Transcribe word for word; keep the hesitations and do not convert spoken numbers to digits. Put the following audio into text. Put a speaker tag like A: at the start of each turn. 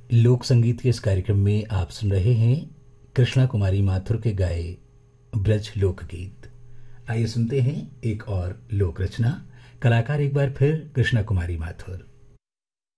A: लोक संगीत के इस कार्यक्रम में आप सुन रहे हैं कृष्णा कुमारी माथुर के गाए ब्रज लोकगीत। आइए सुनते हैं एक और लोक रचना। कलाकार एक बार फिर कृष्णा कुमारी माथुर।